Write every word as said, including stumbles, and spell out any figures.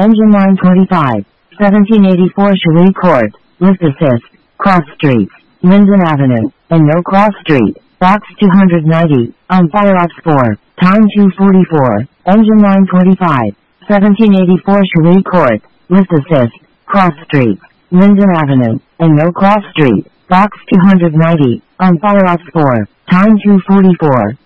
Engine nine twenty-five, seventeen eighty-four Cherie Court, lift assist, cross streets, Linden Avenue, and no cross street, box two hundred ninety, on fire ops four, time two forty-four, engine nine twenty-five, seventeen eighty-four Cherie Court, lift assist, cross streets, Linden Avenue, and no cross street, box two hundred ninety, on fire ops four, time two forty-four.